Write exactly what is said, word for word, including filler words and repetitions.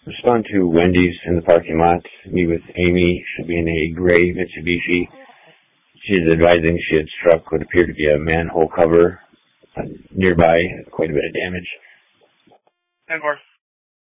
Respond to Wendy's in the parking lot. Meet with Amy. She'll be in a gray Mitsubishi. She's advising she had struck what appeared to be a manhole cover uh, nearby. Quite a bit of damage. ten four.